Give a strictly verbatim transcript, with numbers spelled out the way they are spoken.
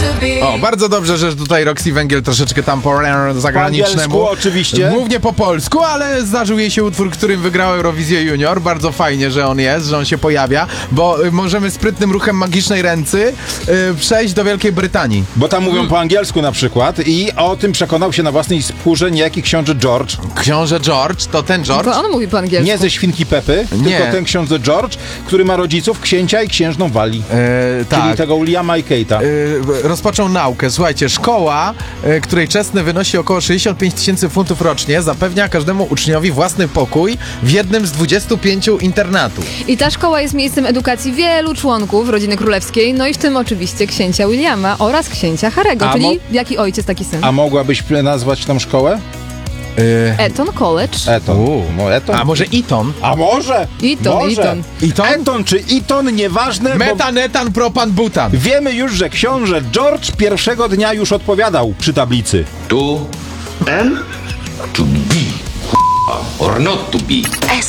O, bardzo dobrze, że tutaj Roxy Węgiel troszeczkę tam po zagranicznemu. angielsku oczywiście. Głównie po polsku, ale zdarzył jej się utwór, którym wygrał Eurowizję Junior. Bardzo fajnie, że on jest, że on się pojawia, bo y, możemy sprytnym ruchem magicznej ręcy y, przejść do Wielkiej Brytanii. Bo tam mówią po angielsku na przykład i o tym przekonał się na własnej skórze niejaki książę George. Książę George, to ten George? To on mówi po angielsku. Nie ze Świnki Pepy, Nie. tylko ten książę George, który ma rodziców księcia i księżną Wali. E, Czyli tak. tego Williama i Kate'a. Y, rozpoczął naukę. Słuchajcie, szkoła, y, której czesne wynosi około sześćdziesiąt pięć tysięcy funtów rocznie, zapewnia każdemu uczniowi własny pokój w jednym z dwudziestu pięciu internatów. I ta szkoła jest miejscem edukacji wielu członków rodziny królewskiej, no i w tym oczywiście księcia Williama oraz księcia Harry'ego, A czyli mo- jaki ojciec, taki syn. A mogłabyś nazwać tą szkołę? Y, Eton College. Eton. U. No Eton. a może Eton? A może? Eton, może. Eton. Eton? Eton czy Eton, nieważne, bo Metan, etan, propan, butan. wiemy już, że książę George pierwszego dnia już odpowiadał przy tablicy. To and to be or not to be.